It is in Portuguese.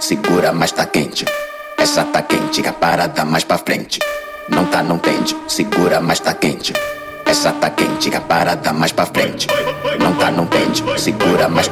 segura, mas tá quente. Essa tá quente, a parada mais pra frente. Não tá, não tende, segura, mas tá quente. Essa tá quente, a parada mais pra frente. Não tá, não tende, segura, mas tá